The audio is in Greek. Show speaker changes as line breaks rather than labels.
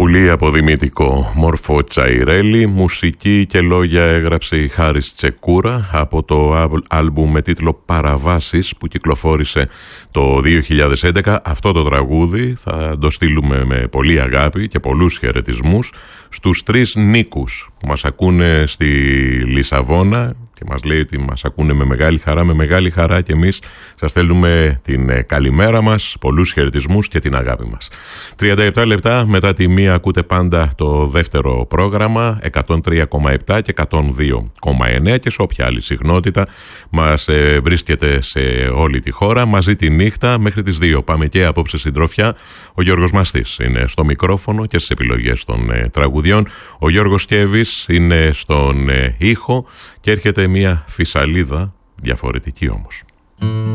Πολύ αποδημητικό. Μόρφο Τσαϊρέλη, μουσική και λόγια έγραψε η Χάρης Τσεκούρα από το άλμπουμ με τίτλο Παραβάσεις που κυκλοφόρησε το 2011. Αυτό το τραγούδι θα το στείλουμε με πολύ αγάπη και πολλούς χαιρετισμούς στους τρεις Νίκους που μας ακούνε στη Λισαβόνα και μας λέει ότι μας ακούνε με μεγάλη χαρά και εμείς σας στέλνουμε την καλημέρα μας, πολλούς χαιρετισμούς και την αγάπη μας. 37 λεπτά μετά τη μία ακούτε πάντα το δεύτερο πρόγραμμα 103,7 και 102,9 και σε όποια άλλη συχνότητα μας βρίσκεται σε όλη τη χώρα μαζί τη νύχτα μέχρι τις 2. Πάμε και απόψε συντροφιά. Ο Γιώργος Μαστής είναι στο μικρόφωνο και στις επιλογές των τραγουδιών. Ο Γιώργος Σκεύης είναι στον ήχο και έρχεται μια φυσαλίδα διαφορετική όμως.